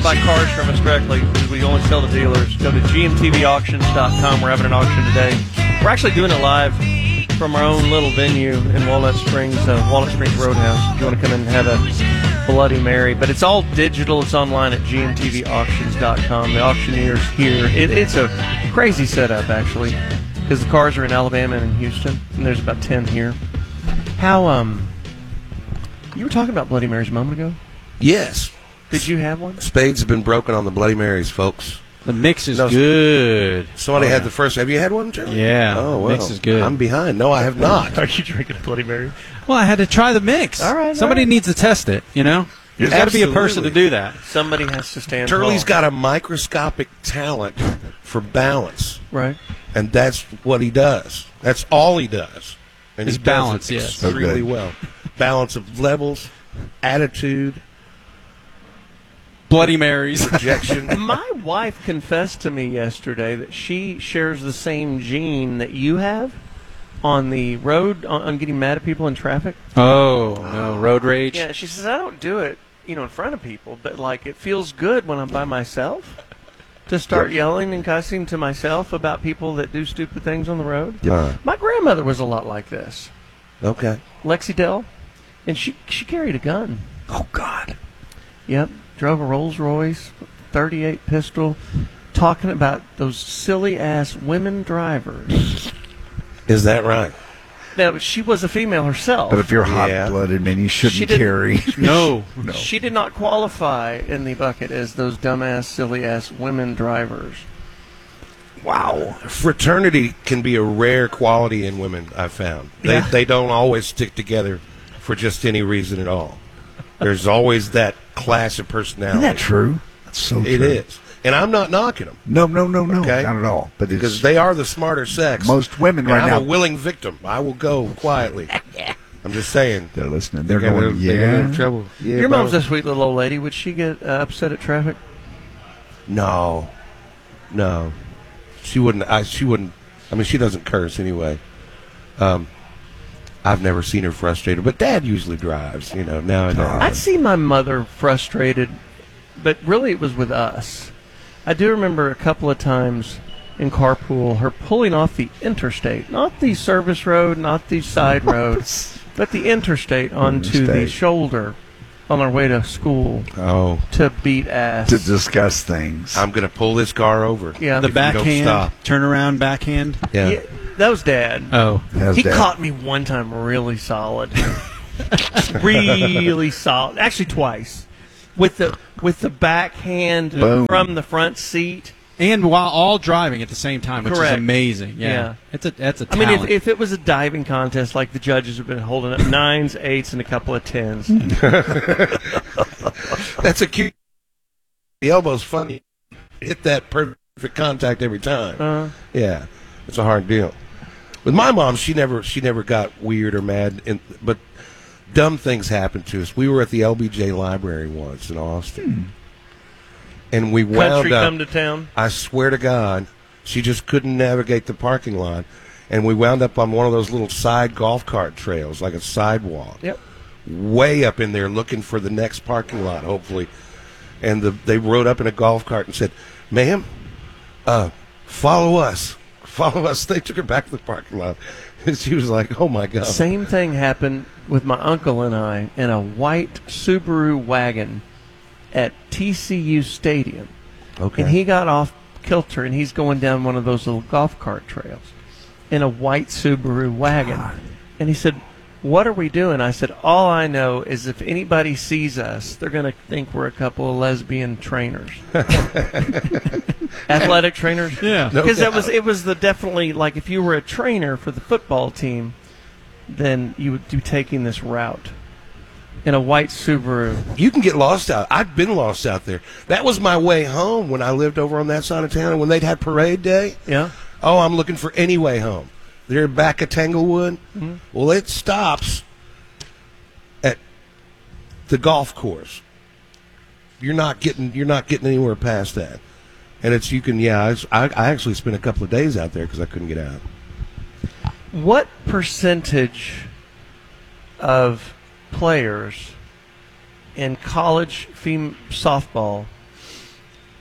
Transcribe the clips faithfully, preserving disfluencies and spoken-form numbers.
buy cars from us directly, because we only sell to dealers, go to G M T V auctions dot com. We're having an auction today. We're actually doing it live from our own little venue in Walnut Springs, uh, Walnut Springs Roadhouse. If you want to come in and have a Bloody Mary. But it's all digital. It's online at G M T V auctions dot com. The auctioneer's here. It, it's a crazy setup, actually, because the cars are in Alabama and in Houston, and there's about ten here. How, um, you were talking about Bloody Marys a moment ago? Yes. Did you have one? Spades have been broken on the Bloody Marys, folks. The mix is No, good. Somebody Oh, had yeah. the first. Have you had one, Charlie? Yeah. Oh, well. Mix is good. I'm behind. No, I have not. Are you drinking a Bloody Mary? Well, I had to try the mix. All right, Somebody all right. needs to test it, you know? There's got to be a person to do that. Somebody has to stand Turley's tall. got a microscopic talent for balance, Right. and that's what he does. That's all he does. And Is he does balance, it yes. extremely Okay. well. Balance of levels, attitude, Bloody Marys. projection. My wife confessed to me yesterday that she shares the same gene that you have on the road, on, on getting mad at people in traffic. Oh, no. Road rage. Yeah, she says, I don't do it, you know, in front of people, but, like, it feels good when I'm by myself to start yelling and cussing to myself about people that do stupid things on the road. Uh, My grandmother was a lot like this. okay. Lexi Dell, and she she carried a gun. Oh, God. Yep, drove a Rolls Royce, thirty-eight pistol, talking about those silly ass women drivers. Is that right? Now she was a female herself. But if you're Yeah. hot-blooded, man, you shouldn't She didn't- carry. No. No. She did not qualify in the bucket as those dumbass, silly ass women drivers. Wow. Fraternity can be a rare quality in women, I've found. They, Yeah. they don't always stick together for just any reason at all. There's always that class of personality. Isn't that true? That's so true. It is. And I'm not knocking them, No, no, no, no. Okay. Not at all. But it's because they are the smarter sex. most women And right I'm now. a willing victim. I will go quietly. I'm just saying. They're listening. They're They're going, gonna- they're gonna yeah. have trouble. Yeah, Your bro. mom's a sweet little old lady. Would she get uh, upset at traffic? No, no, she wouldn't. I, she wouldn't. I mean, she doesn't curse anyway. Um, I've never seen her frustrated, but Dad usually drives. You know, nowadays. I'd see my mother frustrated, but really it was with us. I do remember a couple of times in carpool her pulling off the interstate, not the service road, not the side road, but the interstate onto the Interstate. shoulder on our way to school Oh, to beat ass. To discuss things. I'm gonna pull this car over. Yeah. The If you don't backhand, stop. turn around backhand. Yeah. Yeah, that was Dad. Oh. How's He that? caught me one time really solid. really solid. Actually twice. With the with the backhand Boom. from the front seat. And while all driving at the same time, which Correct. is amazing. Yeah. Yeah. It's a that's a I talent. mean, if, if it was a diving contest, like the judges have been holding up nines, eights, and a couple of tens. That's a cute. The elbow's funny. Hit that perfect contact every time. Uh, Yeah, it's a hard deal. With my mom, she never she never got weird or mad, and, but dumb things happened to us. We were at the L B J library once in Austin, and we wound country up. come to town. I swear to God, she just couldn't navigate the parking lot, and we wound up on one of those little side golf cart trails, like a sidewalk, Yep. way up in there looking for the next parking lot, hopefully. And the, they rode up in a golf cart and said, "Ma'am, uh, follow us, follow us." They took her back to the parking lot, and she was like, "Oh my God!" Same thing happened with my uncle and I in a white Subaru wagon at T C U Stadium. Okay. And he got off kilter, and he's going down one of those little golf cart trails in a white Subaru wagon. And he said, "What are we doing?" I said, "All I know is if anybody sees us, they're going to think we're a couple of lesbian trainers." Athletic trainers? yeah. No Because that was doubt. it was the definitely like if you were a trainer for the football team, then you would be taking this route in a white Subaru. You can get lost out. I've been lost out there. That was my way home when I lived over on that side of town. And when they'd had parade day, Yeah. oh, I'm looking for any way home. They're back at Tanglewood. Mm-hmm. Well, it stops at the golf course. You're not getting you're not getting anywhere past that, and it's you can yeah. I, I actually spent a couple of days out there because I couldn't get out. What percentage of players in college fem- softball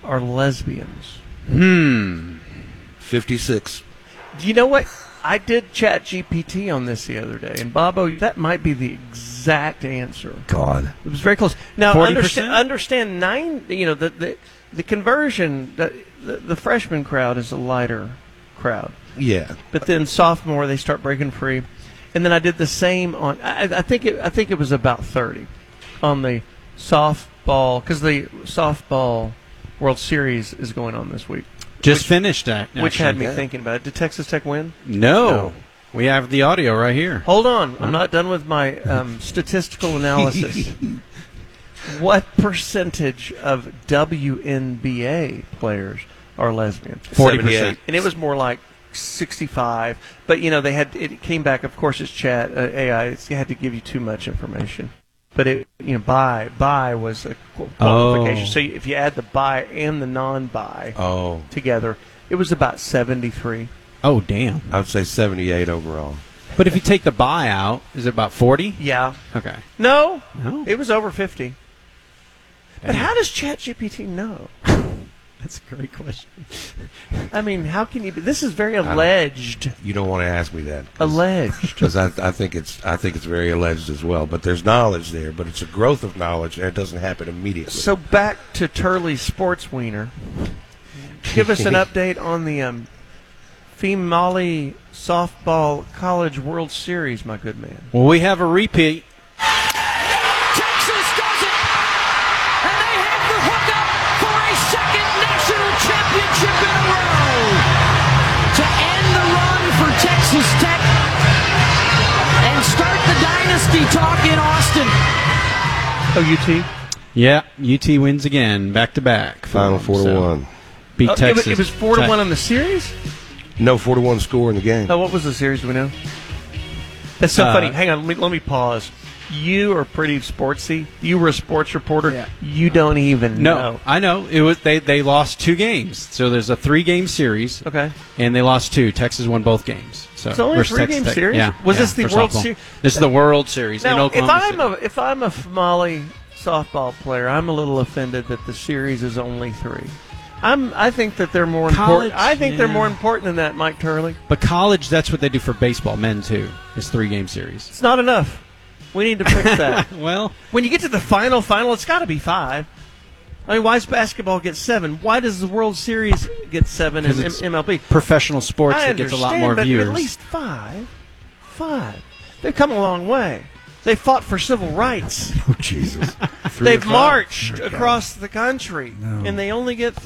are lesbians? Hmm. fifty-six. Do you know what? I did Chat G P T on this the other day, and Bobo, that might be the exact answer. God. It was very close. Now, forty understand, percent? understand nine. You know, the the, the conversion. The, the the freshman crowd is a lighter crowd, Yeah. but then sophomore they start breaking free, and then I did the same on. I, I think it. I think it was about thirty on the softball because the softball World Series is going on this week. Just Which- finished that. Which had me actually. thinking about it. Did Texas Tech win? No. No. We have the audio right here. Hold on. I'm not done with my um, statistical analysis. What percentage of W N B A players are lesbian? forty seventy-eight. percent. And it was more like sixty-five. But, you know, they had it came back, of course, it's chat, uh, A I. It's, it had to give you too much information. But, it, you know, bi, bi was a qu- qualification. Oh. So if you add the bi and the non-bi Oh, together, it was about seventy-three. Oh, damn. I would say seventy-eight overall. But if you take the buy out, is it about forty? Yeah. Okay. No, No. it was over fifty. But how does ChatGPT know? That's a great question. I mean, how can you? Be, this is very alleged. You don't want to ask me that. Alleged. Because I, I think it's I think it's very alleged as well. But there's knowledge there, but it's a growth of knowledge, and it doesn't happen immediately. So back to Turley Sports Wiener. Give us an update on the um, Female Softball College World Series, my good man. Well, we have a repeat. Texas does it! And they have the hookup for a second national championship in a row! To end the run for Texas Tech and start the dynasty talk in Austin. Oh, U T? Yeah, U T wins again, back to back. Final four to So, one. Beat Oh, it, Texas. was, it was four to Tech. one on the series? No four to one score in the game. Oh, what was the series? Do we know? That's so Uh, funny. Hang on, let me, let me pause. You are pretty sportsy. You were a sports reporter. Yeah. You don't even No, know. I know. It was they, they lost two games. So there's a three game series. Okay. And they lost two. Texas won both games. So It's only a versus three-game Texas Tech. series? Yeah. Was yeah, this the for World softball. Series? This is the World Series in Now, if Oklahoma I'm City. a if I'm a Female softball player, I'm a little offended that the series is only three. I'm I think that they're more College, important. I think they're yeah. more important than that, Mike Turley. But college, that's what they do for baseball, men too. It's three game series. It's not enough. We need to fix that. Well, When you get to the final final, it's got to be five. I mean, why does basketball get seven? Why does the World Series get seven in 'Cause it's M- MLB? professional sports I that gets a lot understand, more but viewers. at least five. Five. They've come a long way. They fought for civil rights. Oh, Jesus. They've marched across the country, and they only get